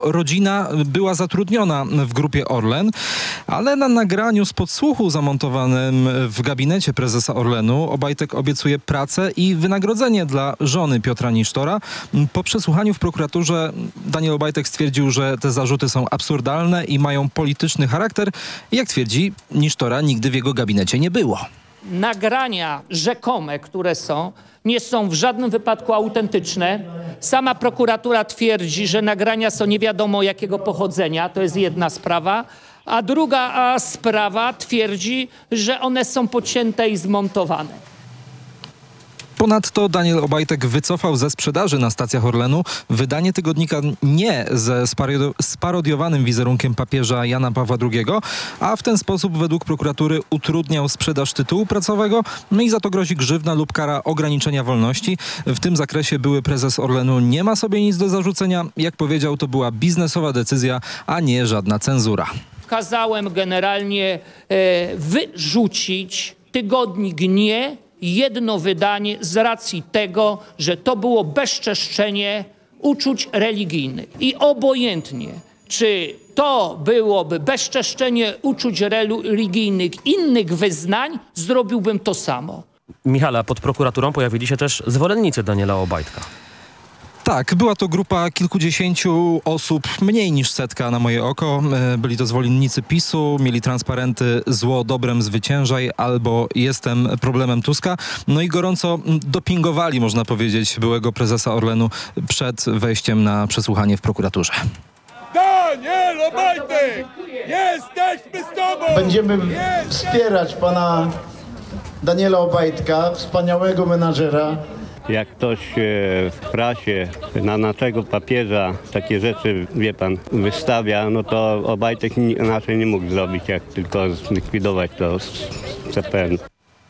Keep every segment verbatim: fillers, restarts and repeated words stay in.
rodzina była zatrudniona w Grupie Orlen, ale na nagraniu z podsłuchu zamontowanym w gabinecie prezesa Orlenu Obajtek obiecuje pracę i wynagrodzenie dla żony Piotra Nisztora. Po przesłuchaniu w prokuraturze Daniel Obajtek stwierdził, że te zarzuty są absurdalne i mają polityczny charakter. Jak twierdzi, Nisztora nigdy w jego gabinecie nie było. Nagrania rzekome, które są, nie są w żadnym wypadku autentyczne. Sama prokuratura twierdzi, że nagrania są nie wiadomo jakiego pochodzenia. To jest jedna sprawa. A druga a sprawa twierdzi, że one są pocięte i zmontowane. Ponadto Daniel Obajtek wycofał ze sprzedaży na stacjach Orlenu wydanie tygodnika nie ze sparodiowanym wizerunkiem papieża Jana Pawła drugiego, a w ten sposób według prokuratury utrudniał sprzedaż tytułu pracowego, no i za to grozi grzywna lub kara ograniczenia wolności. W tym zakresie były prezes Orlenu nie ma sobie nic do zarzucenia. Jak powiedział, to była biznesowa decyzja, a nie żadna cenzura. Kazałem generalnie e, wyrzucić tygodnik nie, jedno wydanie z racji tego, że to było bezczeszczenie uczuć religijnych. I obojętnie, czy to byłoby bezczeszczenie uczuć religijnych innych wyznań, zrobiłbym to samo. Michale, a pod prokuraturą pojawili się też zwolennicy Daniela Obajtka. Tak, była to grupa kilkudziesięciu osób, mniej niż setka na moje oko. Byli to zwolennicy PiSu, mieli transparenty "Zło dobrem zwyciężaj" albo "Jestem problemem Tuska". No i gorąco dopingowali, można powiedzieć, byłego prezesa Orlenu przed wejściem na przesłuchanie w prokuraturze. Daniel Obajtek! Jesteśmy z tobą! Będziemy wspierać pana Daniela Obajtka, wspaniałego menadżera. Jak ktoś w prasie na naszego papieża takie rzeczy, wie pan, wystawia, no to Obajtek inaczej nie mógł zrobić, jak tylko zlikwidować to z C P N.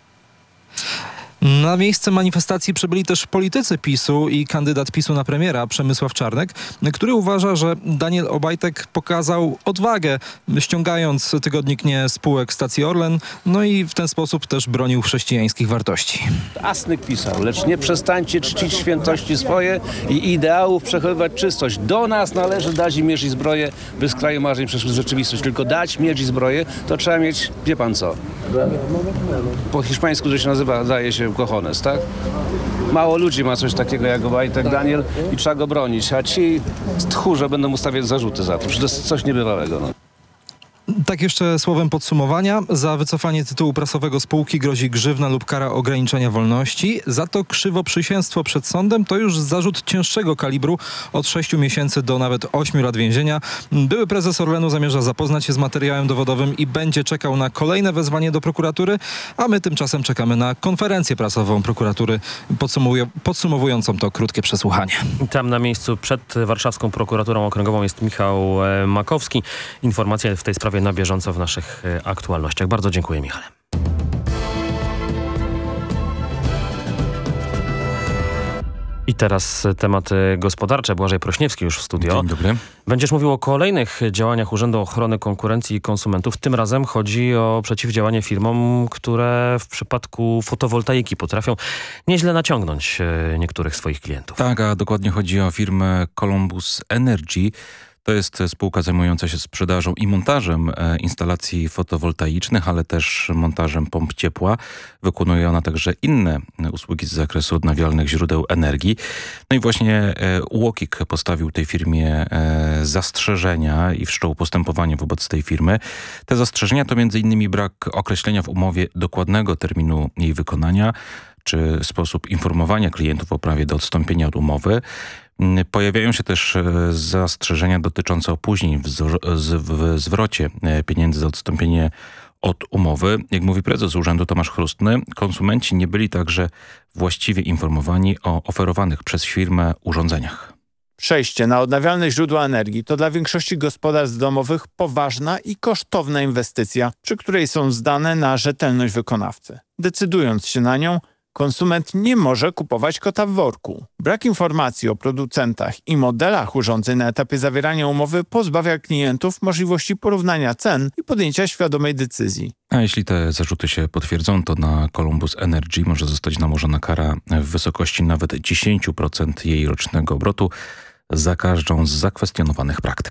Na miejsce manifestacji przybyli też politycy PiSu i kandydat PiSu na premiera Przemysław Czarnek, który uważa, że Daniel Obajtek pokazał odwagę, ściągając tygodnik nie spółek stacji Orlen, no i w ten sposób też bronił chrześcijańskich wartości. Asnyk pisał, lecz nie przestańcie czcić świętości swoje i ideałów przechowywać czystość. Do nas należy dać i miecz i zbroję, by z kraju marzeń przeszły w rzeczywistość. Tylko dać miecz i zbroję, to trzeba mieć, wie pan co, po hiszpańsku to się nazywa, daje się cojones, tak? Mało ludzi ma coś takiego jak Obajtek Daniel i trzeba go bronić, a ci tchórze będą mu stawiać zarzuty za to. Przecież to jest coś niebywałego. No. Tak jeszcze słowem podsumowania. Za wycofanie tytułu prasowego spółki grozi grzywna lub kara ograniczenia wolności. Za to krzywoprzysięstwo przed sądem to już zarzut cięższego kalibru od sześciu miesięcy do nawet ośmiu lat więzienia. Były prezes Orlenu zamierza zapoznać się z materiałem dowodowym i będzie czekał na kolejne wezwanie do prokuratury, a my tymczasem czekamy na konferencję prasową prokuratury podsumowuj- podsumowującą to krótkie przesłuchanie. Tam na miejscu przed warszawską prokuraturą okręgową jest Michał e, Makowski. Informacje w tej sprawie na bieżąco w naszych e, aktualnościach. Bardzo dziękuję, Michale. I teraz tematy gospodarcze. Błażej Prośniewski już w studio. Dzień dobry. Będziesz mówił o kolejnych działaniach Urzędu Ochrony Konkurencji i Konsumentów. Tym razem chodzi o przeciwdziałanie firmom, które w przypadku fotowoltaiki potrafią nieźle naciągnąć niektórych swoich klientów. Tak, a dokładnie chodzi o firmę Columbus Energy. To jest spółka zajmująca się sprzedażą i montażem instalacji fotowoltaicznych, ale też montażem pomp ciepła. Wykonuje ona także inne usługi z zakresu odnawialnych źródeł energii. No i właśnie U O K I K postawił tej firmie zastrzeżenia i wszczął postępowanie wobec tej firmy. Te zastrzeżenia to między innymi brak określenia w umowie dokładnego terminu jej wykonania, czy sposób informowania klientów o prawie do odstąpienia od umowy. Pojawiają się też zastrzeżenia dotyczące opóźnień w, w zwrocie pieniędzy za odstąpienie od umowy. Jak mówi prezes urzędu Tomasz Chrustny, konsumenci nie byli także właściwie informowani o oferowanych przez firmę urządzeniach. Przejście na odnawialne źródła energii to dla większości gospodarstw domowych poważna i kosztowna inwestycja, przy której są zdane na rzetelność wykonawcy. Decydując się na nią, konsument nie może kupować kota w worku. Brak informacji o producentach i modelach urządzeń na etapie zawierania umowy pozbawia klientów możliwości porównania cen i podjęcia świadomej decyzji. A jeśli te zarzuty się potwierdzą, to na Columbus Energy może zostać nałożona kara w wysokości nawet dziesięć procent jej rocznego obrotu. za każdą z zakwestionowanych praktyk.